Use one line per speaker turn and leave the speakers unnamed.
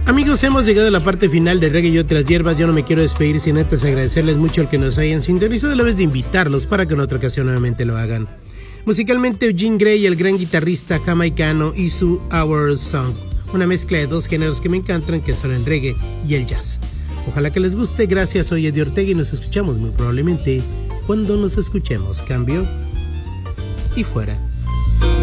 Amigos, hemos llegado a la parte final de Reggae y otras hierbas. Yo no me quiero despedir sin antes agradecerles mucho el que nos hayan sintonizado, a la vez de invitarlos para que en otra ocasión nuevamente lo hagan. Musicalmente, Eugene Gray, el gran guitarrista jamaicano, y su Our Song, una mezcla de dos géneros que me encantan, que son el reggae y el jazz. Ojalá que les guste. Gracias, soy Eddie Ortega y nos escuchamos muy probablemente cuando nos escuchemos. Cambio y fuera.